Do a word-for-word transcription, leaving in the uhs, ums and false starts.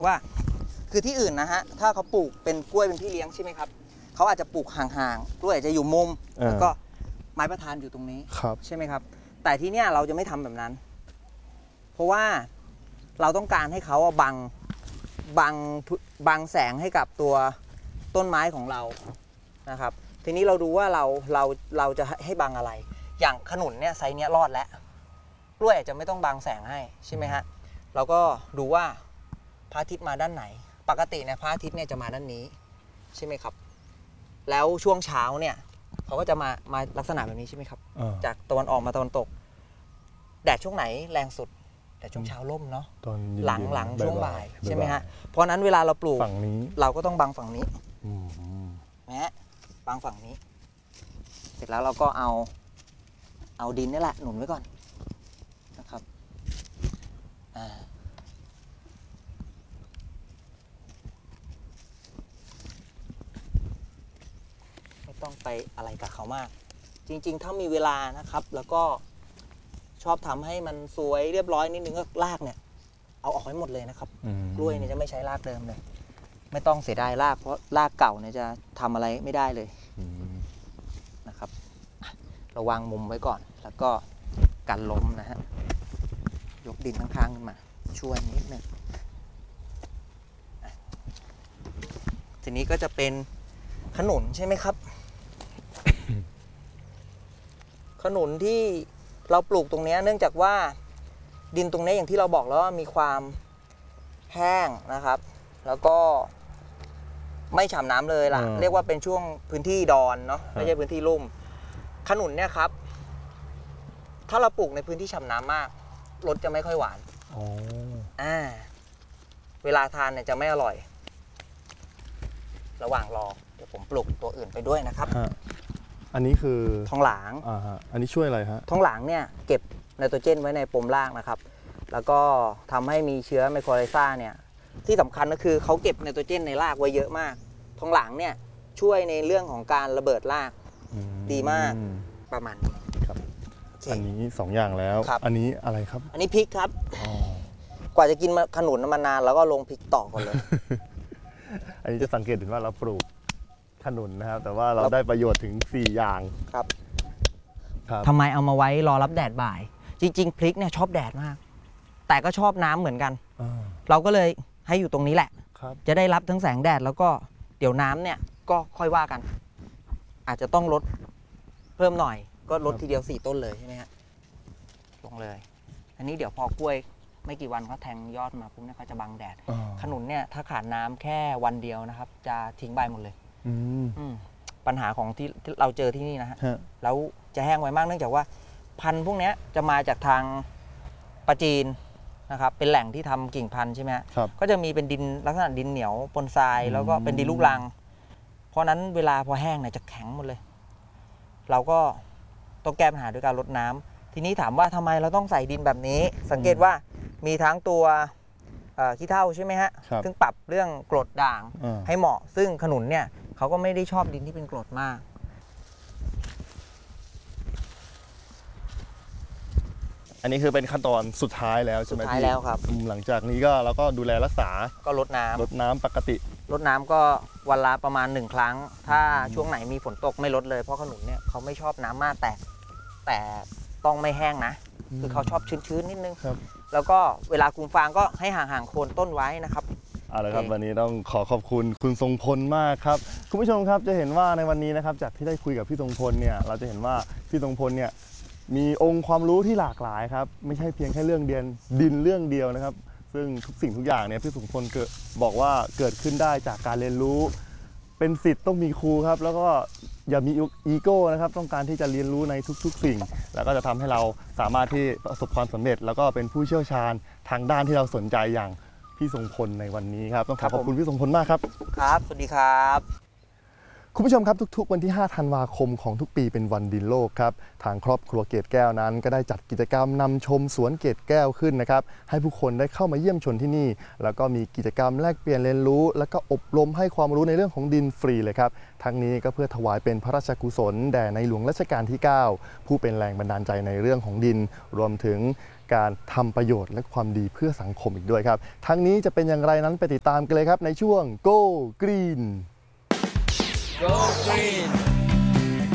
ว่าคือที่อื่นนะฮะถ้าเขาปลูกเป็นกล้วยเป็นพี่เลี้ยงใช่ไหมครับเขาอาจจะปลูกห่างๆกล้วยจะอยู่มุมแล้วก็ไม้ประธานอยู่ตรงนี้ใช่ไหมครับแต่ที่เนี้ยเราจะไม่ทำแบบนั้นเพราะว่าเราต้องการให้เขาบังบังบังแสงให้กับตัวต้นไม้ของเรานะครับทีนี้เราดูว่าเราเราเราจะให้บังอะไรอย่างขนุนเนี่ยไซส์เนี้ยรอดแล้วกล้วยจะไม่ต้องบังแสงให้ใช่ไหมฮะเราก็ดูว่าพระอาทิตย์มาด้านไหนปกติเนี่ยพระอาทิตย์เนี่ยจะมาด้านนี้ใช่ไหมครับแล้วช่วงเช้าเนี่ยเขาก็จะมามาลักษณะแบบนี้ใช่ไหมครับจากตะวันออกมาตะวันตกแดดช่วงไหนแรงสุดแต่ช่วงเช้าล่มเนาะหลังหลังช่วงบ่ายใช่ไหมฮะเพราะนั้นเวลาเราปลูกฝั่งนี้เราก็ต้องบังฝั่งนี้นะบังฝั่งนี้เสร็จแล้วเราก็เอาเอาดินนี่แหละหนุนไว้ก่อนนะครับอ่าไม่ต้องไปอะไรกับเขามากจริงๆถ้ามีเวลานะครับแล้วก็ชอบทำให้มันสวยเรียบร้อยนิดนึงก็รากเนี่ยเอาออกให้หมดเลยนะครับกล้วยเนี่ยจะไม่ใช้รากเดิมเลยไม่ต้องเสียดายรากเพราะรากเก่าเนี่ยจะทำอะไรไม่ได้เลยนะครับระวังมุมไว้ก่อนแล้วก็กันล้มนะฮะยกดินข้างๆขึ้นมาช่วยนิดนึงทีนี้ก็จะเป็นขนุนใช่ไหมครับ ขนุนที่เราปลูกตรงนี้เนื่องจากว่าดินตรงนี้อย่างที่เราบอกแล้วว่ามีความแห้งนะครับแล้วก็ไม่ฉ่ำน้ำเลยล่ะเรียกว่าเป็นช่วงพื้นที่ดอนเนาะไม่ใช่พื้นที่ลุ่มขนุนเนี่ยครับถ้าเราปลูกในพื้นที่ฉ่ำน้ำมากรสจะไม่ค่อยหวานอ๋ออ่าเวลาทานเนี่ยจะไม่อร่อยระหว่างรอเดี๋ยวผมปลูกตัวอื่นไปด้วยนะครับอันนี้คือทองหลางอ่าฮะอันนี้ช่วยอะไรฮะทองหลางเนี่ยเก็บไนโตรเจนไว้ในปมรากนะครับแล้วก็ทำให้มีเชื้อไมโครไรซ่าเนี่ยที่สำคัญก็คือเขาเก็บไนโตรเจนในรากไว้เยอะมากทองหลางเนี่ยช่วยในเรื่องของการระเบิดรากดีมากประมาณนี้ครับอันนี้สองอย่างแล้วอันนี้อะไรครับอันนี้พริกครับกว่าจะกินขนุนมานานแล้วก็ลงพริกต่อก่อนเลยอันนี้จะสังเกตเห็นว่าเราปลูกขนุนนะครับแต่ว่าเราได้ประโยชน์ถึงสี่อย่างครับทำไมเอามาไว้รอรับแดดบ่ายจริงๆพริกเนี่ยชอบแดดมากแต่ก็ชอบน้ำเหมือนกันเราก็เลยให้อยู่ตรงนี้แหละจะได้รับทั้งแสงแดดแล้วก็เดี๋ยวน้ำเนี่ยก็ค่อยว่ากันอาจจะต้องลดเพิ่มหน่อยก็ลดทีเดียวสี่ต้นเลยใช่ไหมฮะลงเลยอันนี้เดี๋ยวพอกล้วยไม่กี่วันเขาแทงยอดมาปุ๊บเนี่ยเขาจะบังแดดขนุนเนี่ยถ้าขาดน้ำแค่วันเดียวนะครับจะทิ้งใบหมดเลยปัญหาของที่เราเจอที่นี่นะฮะแล้วจะแห้งไวมากเนื่องจากว่าพันธุ์พวกนี้จะมาจากทางปะจีนนะครับเป็นแหล่งที่ทำกิ่งพันธุ์ใช่ไหมครับก็จะมีเป็นดินลักษณะดินเหนียวปนทรายแล้วก็เป็นดินลูกรังเพราะนั้นเวลาพอแห้งเนี่ยจะแข็งหมดเลยเราก็ต้องแก้ปัญหาด้วยการลดน้ำทีนี้ถามว่าทำไมเราต้องใส่ดินแบบนี้สังเกตว่ามีทั้งตัวขี้เถ้าใช่ไหมฮะซึ่งปรับเรื่องกรดด่างให้เหมาะซึ่งขนุนเนี่ยเขาก็ไม่ได้ชอบดินที่เป็นกรดมากอันนี้คือเป็นขั้นตอนสุดท้ายแล้วใช่ไหมสุดท้ายแล้วครับหลังจากนี้ก็เราก็ดูแลรักษาก็ลดน้ำลดน้ำปกติลดน้ำก็วันละประมาณหนึ่งครั้งถ้าช่วงไหนมีฝนตกไม่ลดเลยเพราะขนุนเนี่ยเขาไม่ชอบน้ำมากแต่แต่ต้องไม่แห้งนะคือเขาชอบชื้นๆนิดนึงแล้วก็เวลาคุมฟางก็ให้ห่างๆโคนต้นไว้นะครับเอาละครับวันนี้ต้องขอขอบคุณคุณทรงพลมากครับคุณผู้ชมครับจะเห็นว่าในวันนี้นะครับจากที่ได้คุยกับพี่ทรงพลเนี่ยเราจะเห็นว่าพี่ทรงพลเนี่ยมีองค์ความรู้ที่หลากหลายครับไม่ใช่เพียงแค่เรื่องเดียนดินเรื่องเดียวนะครับซึ่งทุกสิ่งทุกอย่างเนี่ยพี่ทรงพลเกิดบอกว่าเกิดขึ้นได้จากการเรียนรู้เป็นศิษย์ต้องมีครูครับแล้วก็อย่ามีอีโก้นะครับต้องการที่จะเรียนรู้ในทุกๆสิ่งแล้วก็จะทำให้เราสามารถที่ประสบความสำเร็จแล้วก็เป็นผู้เชี่ยวชาญทางด้านที่เราสนใจอย่างพี่ทรงพลในวันนี้ครับต้องขอขอบคุณพี่ทรงพลมากครับครับสวัสดีครับคุณผู้ชมครับทุกๆวันที่ห้าธันวาคมของทุกปีเป็นวันดินโลกครับทางครอบครัวเกตแก้วนั้นก็ได้จัดกิจกรรมนำชมสวนเกตแก้วขึ้นนะครับให้ผู้คนได้เข้ามาเยี่ยมชมที่นี่แล้วก็มีกิจกรรมแลกเปลี่ยนเรียนรู้แล้วก็อบรมให้ความรู้ในเรื่องของดินฟรีเลยครับทั้งนี้ก็เพื่อถวายเป็นพระราชกุศลแด่ในหลวงรัชกาลที่เก้าผู้เป็นแรงบันดาลใจในเรื่องของดินรวมถึงการทำประโยชน์และความดีเพื่อสังคมอีกด้วยครับทั้งนี้จะเป็นอย่างไรนั้นไปติดตามกันเลยครับในช่วง Go Green Go Green